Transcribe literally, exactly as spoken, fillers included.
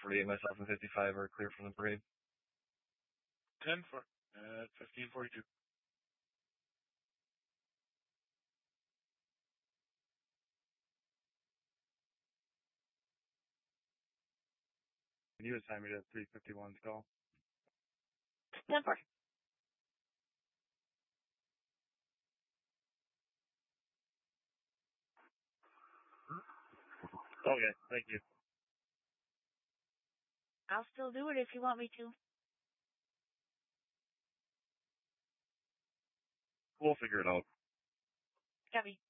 forty-eight, myself, and fifty-five are clear from the parade. ten for at fifteen forty-two. Can you assign me to three fifty-one's call? ten four. Okay, thank you. I'll still do it if you want me to. We'll figure it out. Copy.